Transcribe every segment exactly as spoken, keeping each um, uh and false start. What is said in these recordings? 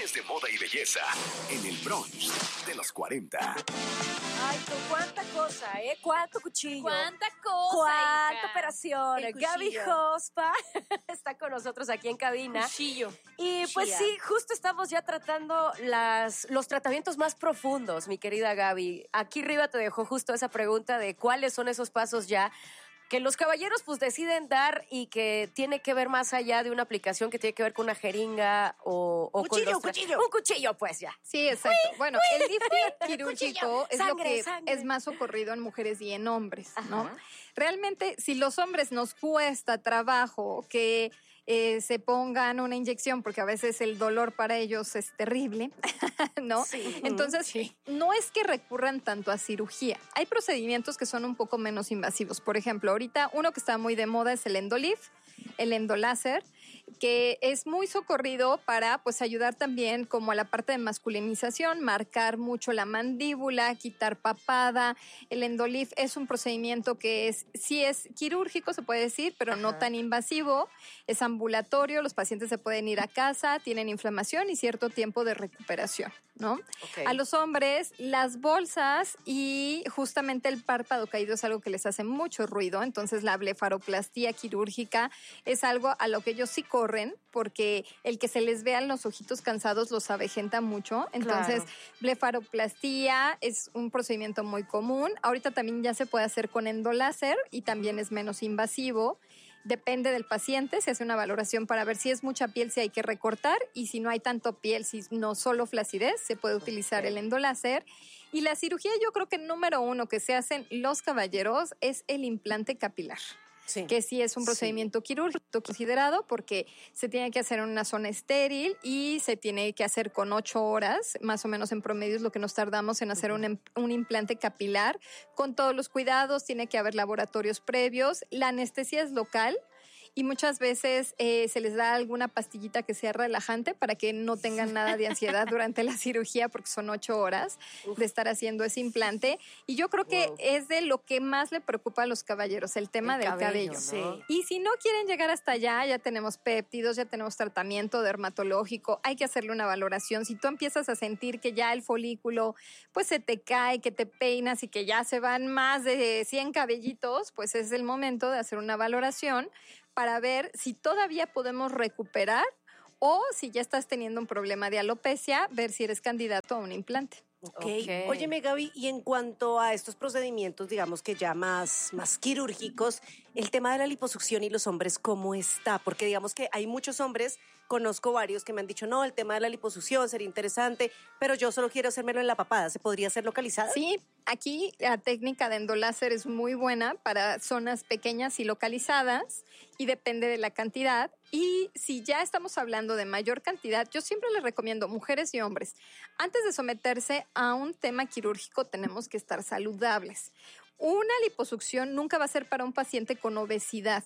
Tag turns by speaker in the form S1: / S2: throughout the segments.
S1: Hablemos de moda y belleza en el brunch de los cuarenta.
S2: Ay, tú, cuánta cosa, ¿eh? Cuánto cuchillo.
S3: Cuánta cosa,
S2: Cuánta
S3: hija.
S2: operación.
S3: El
S2: Gaby
S3: cuchillo.
S2: Jospa está con nosotros aquí en cabina.
S3: Cuchillo.
S2: Y pues
S3: Chía.
S2: sí, justo estamos ya tratando las, los tratamientos más profundos, mi querida Gaby. Aquí arriba te dejó justo esa pregunta de cuáles son esos pasos ya que los caballeros pues deciden dar y que tiene que ver más allá de una aplicación que tiene que ver con una jeringa o, o con
S3: Cuchillo,
S2: los tra-
S3: cuchillo.
S2: Un cuchillo, pues ya.
S4: Sí, exacto. Bueno, el lifting quirúrgico es
S2: Sangre,
S4: lo que
S2: sangre.
S4: es más socorrido en mujeres y en hombres, ¿no?
S2: Ajá.
S4: Realmente, si los hombres nos cuesta trabajo que eh, se pongan una inyección, porque a veces el dolor para ellos es terrible, ¿no?
S2: Sí.
S4: Entonces,
S2: Sí.
S4: no es que recurran tanto a cirugía. Hay procedimientos que son un poco menos invasivos. Por ejemplo, ahorita uno que está muy de moda es el endolif, el endoláser, que es muy socorrido para pues ayudar también como a la parte de masculinización, marcar mucho la mandíbula, quitar papada. El endolif es un procedimiento que es sí es quirúrgico, se puede decir, pero no
S2: Ajá.
S4: tan invasivo, es ambulatorio, los pacientes se pueden ir a casa, tienen inflamación y cierto tiempo de recuperación, ¿no?
S2: Ok.
S4: A los hombres, las bolsas y justamente el párpado caído es algo que les hace mucho ruido, entonces la blefaroplastía quirúrgica es algo a lo que ellos sí corren, porque el que se les vean los ojitos cansados los avejenta mucho. Entonces,
S2: Claro.
S4: blefaroplastía es un procedimiento muy común. Ahorita también ya se puede hacer con endoláser y también es menos invasivo. Depende del paciente, se hace una valoración para ver si es mucha piel, si hay que recortar, y si no hay tanto piel, si no solo flacidez, se puede utilizar
S2: Ok.
S4: el endoláser. Y la cirugía, yo creo que número uno que se hacen los caballeros es el implante capilar.
S2: Sí.
S4: Que sí es un procedimiento quirúrgico considerado porque se tiene que hacer en una zona estéril y se tiene que hacer con ocho horas, más o menos en promedio es lo que nos tardamos en hacer un, em- un implante capilar, con todos los cuidados, tiene que haber laboratorios previos, la anestesia es local. Y muchas veces eh, se les da alguna pastillita que sea relajante para que no tengan nada de ansiedad durante la cirugía, porque son ocho horas
S2: Uf.
S4: de estar haciendo ese implante. Y yo creo que
S2: Wow.
S4: es de lo que más le preocupa a los caballeros, el tema
S2: El
S4: del
S2: cabello,
S4: cabello.
S2: ¿no?
S4: Y si no quieren llegar hasta allá, ya tenemos péptidos, ya tenemos tratamiento dermatológico, hay que hacerle una valoración. Si tú empiezas a sentir que ya el folículo pues se te cae, que te peinas y que ya se van más de cien cabellitos, pues es el momento de hacer una valoración para ver si todavía podemos recuperar o si ya estás teniendo un problema de alopecia, ver si eres candidato a un implante.
S3: Ok.
S2: Ok.
S3: Óyeme, Gaby, y en cuanto a estos procedimientos, digamos que ya más, más quirúrgicos, el tema de la liposucción y los hombres, ¿cómo está? Porque digamos que hay muchos hombres, conozco varios que me han dicho, no, el tema de la liposucción sería interesante, pero yo solo quiero hacérmelo en la papada. ¿Se podría hacer localizada?
S4: Sí, aquí la técnica de endoláser es muy buena para zonas pequeñas y localizadas y depende de la cantidad. Y si ya estamos hablando de mayor cantidad, yo siempre les recomiendo, mujeres y hombres, antes de someterse a un tema quirúrgico tenemos que estar saludables. Una liposucción nunca va a ser para un paciente con obesidad.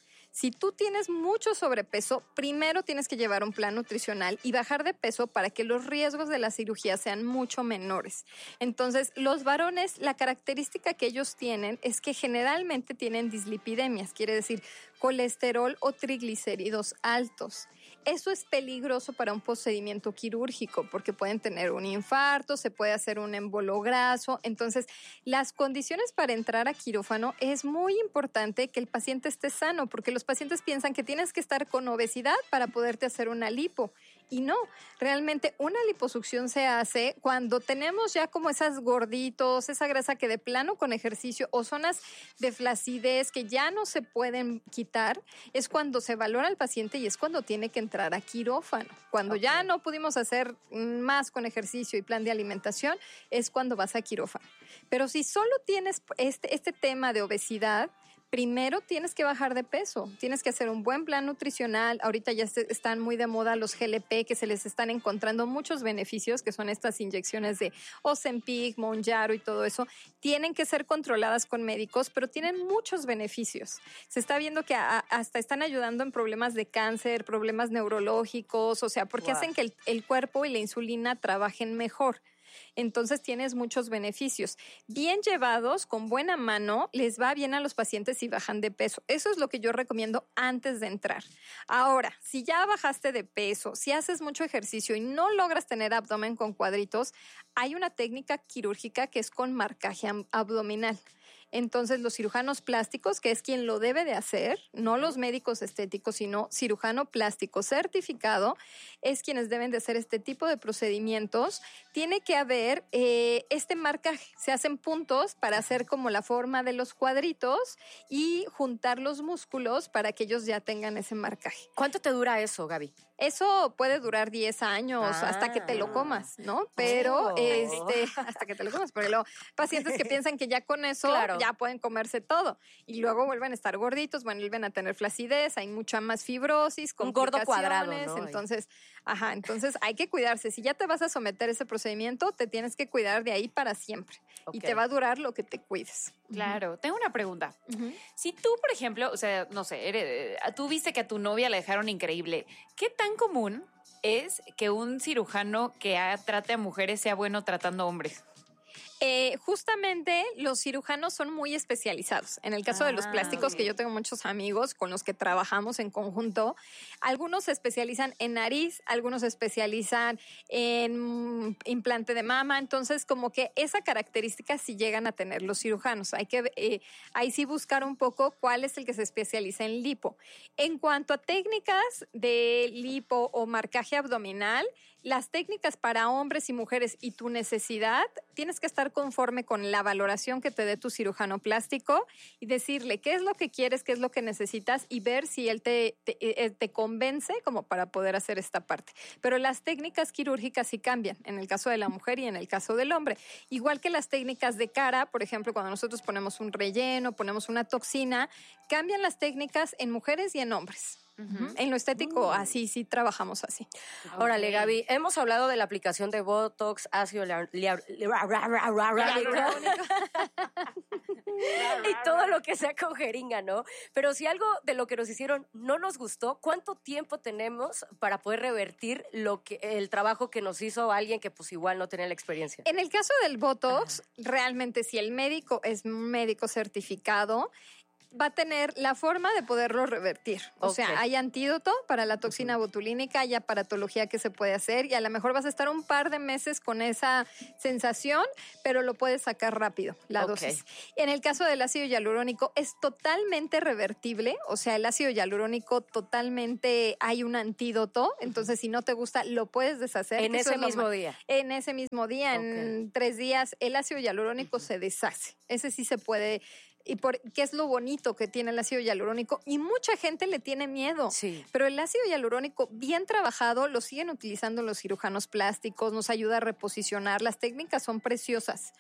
S4: Si tú tienes mucho sobrepeso, primero tienes que llevar un plan nutricional y bajar de peso para que los riesgos de la cirugía sean mucho menores. Entonces, los varones, la característica que ellos tienen es que generalmente tienen dislipidemias, quiere decir colesterol o triglicéridos altos. Eso es peligroso para un procedimiento quirúrgico porque pueden tener un infarto, se puede hacer un embolo graso. Entonces, las condiciones para entrar a quirófano es muy importante que el paciente esté sano porque los pacientes piensan que tienes que estar con obesidad para poderte hacer una lipo. Y no, realmente una liposucción se hace cuando tenemos ya como esas gorditos, esa grasa que de plano con ejercicio o zonas de flacidez que ya no se pueden quitar, es cuando se valora al paciente y es cuando tiene que entrar a quirófano. Cuando
S2: Ok.
S4: ya no pudimos hacer más con ejercicio y plan de alimentación, es cuando vas a quirófano. Pero si solo tienes este, este tema de obesidad, primero tienes que bajar de peso, tienes que hacer un buen plan nutricional. Ahorita ya se- están muy de moda los G L P, que se les están encontrando muchos beneficios, que son estas inyecciones de Ozempic, Mounjaro y todo eso. Tienen que ser controladas con médicos, pero tienen muchos beneficios. Se está viendo que a- hasta están ayudando en problemas de cáncer, problemas neurológicos, o sea, porque
S2: Wow.
S4: hacen que el, el cuerpo y la insulina trabajen mejor. Entonces tienes muchos beneficios. Bien llevados, con buena mano, les va bien a los pacientes si bajan de peso. Eso es lo que yo recomiendo antes de entrar. Ahora, si ya bajaste de peso, si haces mucho ejercicio y no logras tener abdomen con cuadritos, hay una técnica quirúrgica que es con marcaje abdominal. Entonces, los cirujanos plásticos, que es quien lo debe de hacer, no los médicos estéticos, sino cirujano plástico certificado, es quienes deben de hacer este tipo de procedimientos. Tiene que haber eh, este marcaje. Se hacen puntos para hacer como la forma de los cuadritos y juntar los músculos para que ellos ya tengan ese marcaje.
S2: ¿Cuánto te dura eso, Gaby?
S4: Eso puede durar diez años
S2: Ah.
S4: hasta que te lo comas, ¿no? Pero
S2: Oh.
S4: este, hasta que te lo comas, porque luego pacientes que piensan que ya con eso
S2: Claro.
S4: ya pueden comerse todo y luego vuelven a estar gorditos, vuelven a tener flacidez, hay mucha más fibrosis,
S2: Un gordo cuadrado,
S4: complicaciones,
S2: ¿no?
S4: entonces, ajá, entonces hay que cuidarse. Si ya te vas a someter a ese procedimiento, te tienes que cuidar de ahí para siempre y
S2: Ok.
S4: te va a durar lo que te cuides.
S5: Claro. Tengo una pregunta.
S4: Ujú.
S5: Si tú, por ejemplo, o sea, no sé, eres- tú viste que a tu novia la dejaron increíble, ¿qué tan común es que un cirujano que ha- trate a mujeres sea bueno tratando a hombres?
S4: Eh, justamente los cirujanos son muy especializados. En el caso de los
S5: Ah,
S4: plásticos,
S5: ok.
S4: que yo tengo muchos amigos con los que trabajamos en conjunto, algunos se especializan en nariz, algunos se especializan en mm, implante de mama, entonces como que esa característica sí llegan a tener los cirujanos. Hay que eh, ahí sí buscar un poco cuál es el que se especializa en lipo. En cuanto a técnicas de lipo o marcaje abdominal, las técnicas para hombres y mujeres y tu necesidad, tienes que estar conforme con la valoración que te dé tu cirujano plástico y decirle qué es lo que quieres, qué es lo que necesitas y ver si él te, te, eh, te convence como para poder hacer esta parte. Pero las técnicas quirúrgicas sí cambian, en el caso de la mujer y en el caso del hombre. Igual que las técnicas de cara, por ejemplo, cuando nosotros ponemos un relleno, ponemos una toxina, cambian las técnicas en mujeres y en hombres.
S5: Ujú.
S4: En lo estético, así sí trabajamos así.
S2: Órale,
S5: Ok.
S2: Gaby, hemos hablado de la aplicación de Botox, ácido hilar- hilar- hialurónico y todo lo que sea con jeringa, ¿no? Pero si algo de lo que nos hicieron no nos gustó, ¿cuánto tiempo tenemos para poder revertir lo que el trabajo que nos hizo alguien que pues igual no tenía la experiencia?
S4: En el caso del Botox, realmente si el médico es un médico certificado, va a tener la forma de poderlo revertir. O
S2: Ok.
S4: sea, hay antídoto para la toxina botulínica, hay aparatología que se puede hacer y a lo mejor vas a estar un par de meses con esa sensación, pero lo puedes sacar rápido, la
S2: Ok.
S4: dosis. En el caso del ácido hialurónico, es totalmente revertible. O sea, el ácido hialurónico totalmente hay un antídoto. Entonces, si no te gusta, lo puedes deshacer.
S2: En
S4: que eso
S2: ese
S4: es lo
S2: mismo
S4: ma-
S2: día.
S4: en ese mismo día, en tres días, el ácido hialurónico se deshace. Ese sí se puede. ¿Y por qué es lo bonito que tiene el ácido hialurónico? Y mucha gente le tiene miedo.
S2: Sí.
S4: Pero el ácido hialurónico bien trabajado lo siguen utilizando los cirujanos plásticos, nos ayuda a reposicionar. Las técnicas son preciosas.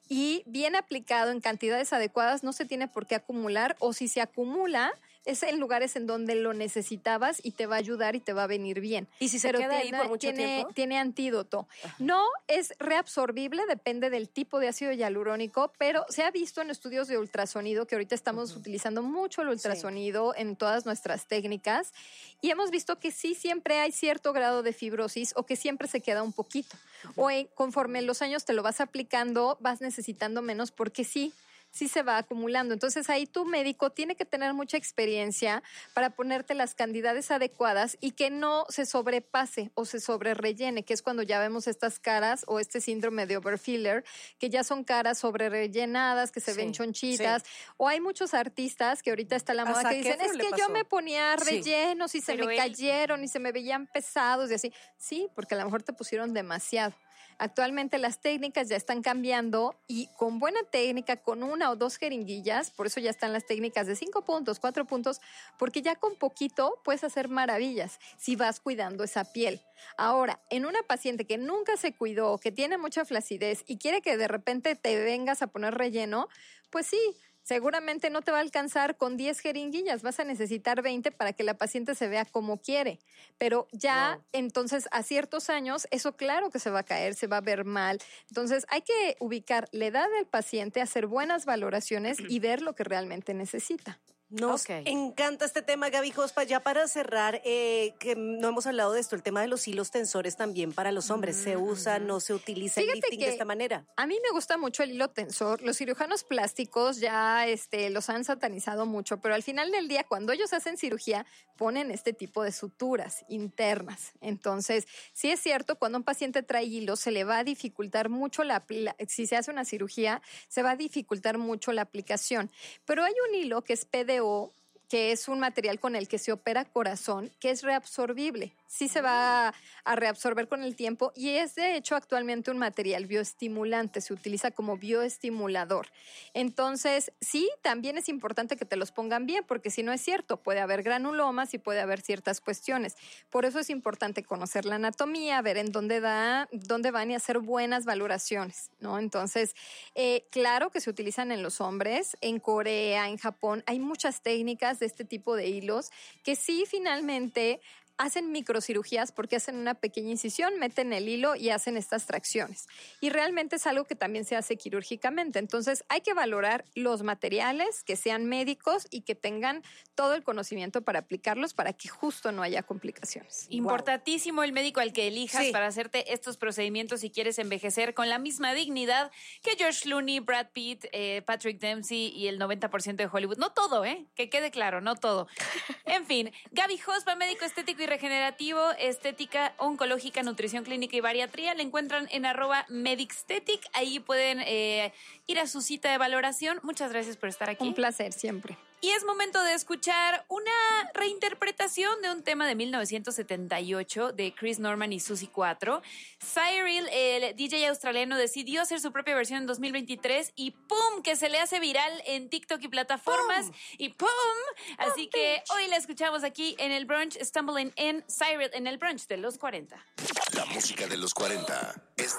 S4: Y bien aplicado en cantidades adecuadas no se tiene por qué acumular, o si se acumula es en lugares en donde lo necesitabas y te va a ayudar y te va a venir bien.
S2: ¿Y si se
S4: Pero
S2: queda ahí
S4: tiene-
S2: por mucho
S4: tiene,
S2: tiempo?
S4: Tiene antídoto. No es reabsorbible, depende del tipo de ácido hialurónico, pero se ha visto en estudios de ultrasonido, que ahorita estamos utilizando mucho el ultrasonido en todas nuestras técnicas, y hemos visto que sí siempre hay cierto grado de fibrosis o que siempre se queda un poquito. O en- conforme los años te lo vas aplicando, vas necesitando menos porque sí. sí se va acumulando. Entonces ahí tu médico tiene que tener mucha experiencia para ponerte las cantidades adecuadas y que no se sobrepase o se sobrerellene, que es cuando ya vemos estas caras o este síndrome de overfiller, que ya son caras sobrerellenadas, que se
S2: Sí,
S4: ven chonchitas. O hay muchos artistas que ahorita está la
S3: A
S4: moda que
S3: Zac
S4: dicen,
S3: Efron
S4: es
S3: le
S4: que yo
S3: pasó.
S4: me ponía
S2: Sí.
S4: rellenos y se
S5: Pero
S4: me
S5: él-
S4: cayeron y se me veían pesados y así. Sí, porque a lo mejor te pusieron demasiado. Actualmente las técnicas ya están cambiando y con buena técnica, con una o dos jeringuillas, por eso ya están las técnicas de cinco puntos, cuatro puntos, porque ya con poquito puedes hacer maravillas si vas cuidando esa piel. Ahora, en una paciente que nunca se cuidó, que tiene mucha flacidez y quiere que de repente te vengas a poner relleno, pues sí, seguramente no te va a alcanzar con diez jeringuillas, vas a necesitar veinte para que la paciente se vea como quiere. Pero ya
S2: Wow.
S4: entonces a ciertos años eso claro que se va a caer, se va a ver mal. Entonces hay que ubicar la edad del paciente, hacer buenas valoraciones y ver lo que realmente necesita.
S3: Nos
S2: Ok.
S3: encanta este tema, Gaby Jospa. Ya para cerrar, eh, que no hemos hablado de esto, el tema de los hilos tensores también para los hombres. ¿Se usa, no se utiliza el
S4: Fíjate
S3: lifting de
S4: que
S3: esta manera?
S4: A mí me gusta mucho el hilo tensor. Los cirujanos plásticos ya este, los han satanizado mucho, pero al final del día, cuando ellos hacen cirugía, ponen este tipo de suturas internas. Entonces, sí es cierto, cuando un paciente trae hilo, se le va a dificultar mucho la, la si se hace una cirugía, se va a dificultar mucho la aplicación. Pero hay un hilo que es P D O, que es un material con el que se opera corazón, que es reabsorbible. Sí se va a reabsorber con el tiempo y es de hecho actualmente un material bioestimulante, se utiliza como bioestimulador. Entonces, sí, también es importante que te los pongan bien, porque si no es cierto, puede haber granulomas y puede haber ciertas cuestiones. Por eso es importante conocer la anatomía, ver en dónde, da, dónde van y hacer buenas valoraciones, ¿no? Entonces, eh, claro que se utilizan en los hombres, en Corea, en Japón, hay muchas técnicas de este tipo de hilos que sí finalmente hacen microcirugías porque hacen una pequeña incisión, meten el hilo y hacen estas tracciones. Y realmente es algo que también se hace quirúrgicamente. Entonces hay que valorar los materiales, que sean médicos y que tengan todo el conocimiento para aplicarlos para que justo no haya complicaciones.
S5: Importantísimo el médico al que elijas
S3: Sí.
S5: para hacerte estos procedimientos si quieres envejecer con la misma dignidad que George Clooney, Brad Pitt, eh, Patrick Dempsey y el noventa por ciento de Hollywood. No todo, ¿eh? Que quede claro, no todo. En fin, Gaby Jospa, médico estético y regenerativo, estética oncológica, nutrición clínica y bariatría. Le encuentran en arroba medixtetic. Ahí pueden eh, ir a su cita de valoración. Muchas gracias por estar aquí.
S4: Un placer siempre.
S5: Y es momento de escuchar una reinterpretación de un tema de mil novecientos setenta y ocho de Chris Norman y Suzy cuatro. Cyril, el D J australiano, decidió hacer su propia versión en dos mil veintitrés y ¡pum! Que se le hace viral en TikTok y plataformas. ¡Pum! Y ¡pum! Así ¡pum! Que hoy la escuchamos aquí en el brunch Stumbling in Cyril en el brunch de los cuarenta.
S1: La música de los cuarenta es